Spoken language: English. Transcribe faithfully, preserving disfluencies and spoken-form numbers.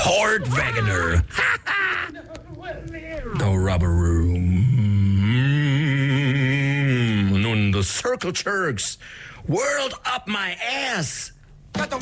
Hort Wagoner. The Rubber Room. Nun, The Circle Jerks. World Up My Ass.